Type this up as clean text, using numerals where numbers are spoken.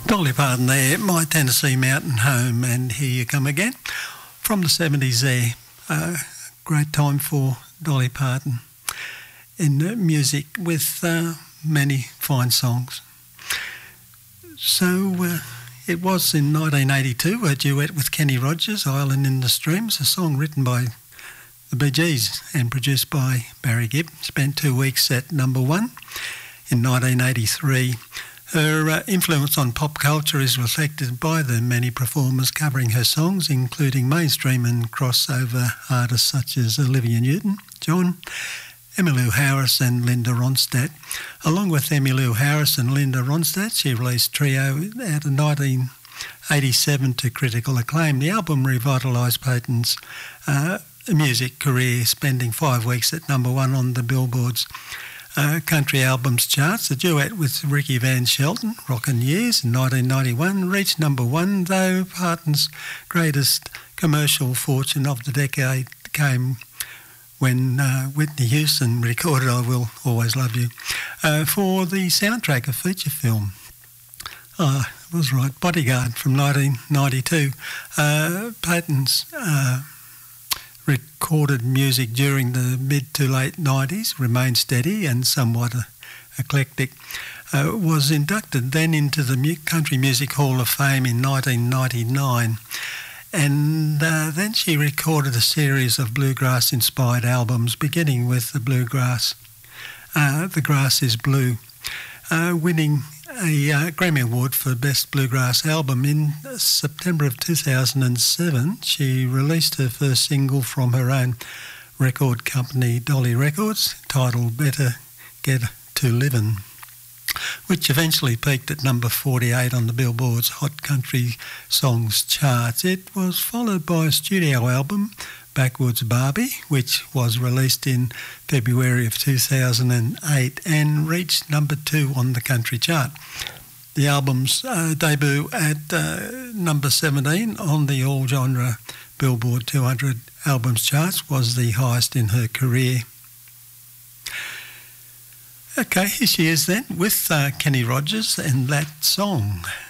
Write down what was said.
Dolly Parton there, My Tennessee Mountain Home, and Here You Come Again. From the 70s there, great time for Dolly Parton in music with many fine songs. So it was in 1982, a duet with Kenny Rogers, Island in the Streams, a song written by the Bee Gees and produced by Barry Gibb. Spent 2 weeks at number one in 1983. Her influence on pop culture is reflected by the many performers covering her songs, including mainstream and crossover artists such as Olivia Newton-John, Emmylou Harris and Linda Ronstadt. Along with Emmylou Harris and Linda Ronstadt, she released Trio out of 1987 to critical acclaim. The album revitalised Parton's music career, spending 5 weeks at number one on the Billboard's country albums charts. A duet with Ricky Van Shelton, Rockin' Years, in 1991, reached number one, though Parton's greatest commercial fortune of the decade came when Whitney Houston recorded I Will Always Love You for the soundtrack of feature film. I was right, Bodyguard from 1992. Parton's recorded music during the mid to late 90s remained steady and somewhat eclectic. Was inducted then into the Country Music Hall of Fame in 1999, and then she recorded a series of bluegrass-inspired albums, beginning with the bluegrass, The Grass is Blue, winning a Grammy Award for Best Bluegrass Album. In September of 2007, she released her first single from her own record company, Dolly Records, titled Better Get to Livin', which eventually peaked at number 48 on the Billboard's Hot Country Songs charts. It was followed by a studio album, Backwoods Barbie, which was released in February of 2008 and reached number 2 on the country chart. The album's debut at number 17 on the all-genre Billboard 200 albums charts was the highest in her career. Okay, here she is then with Kenny Rogers and that song.